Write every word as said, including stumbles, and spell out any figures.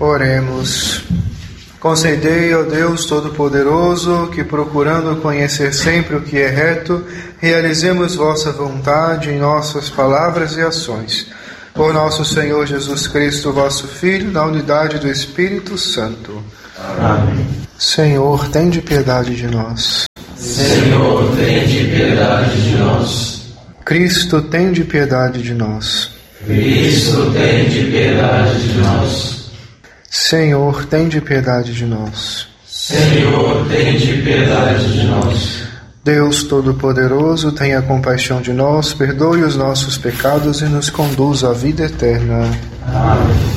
Oremos. Concedei, ó Deus Todo-Poderoso, que procurando conhecer sempre o que é reto, realizemos vossa vontade em nossas palavras e ações. Por nosso Senhor Jesus Cristo, vosso Filho, na unidade do Espírito Santo. Amém. Senhor, tende piedade de nós. Senhor, tende piedade de nós. Cristo, tende piedade de nós. Cristo, tende piedade de nós. Senhor, tende piedade de nós. Senhor, tende piedade de nós. Deus Todo-Poderoso, tenha compaixão de nós, perdoe os nossos pecados e nos conduza à vida eterna. Amém.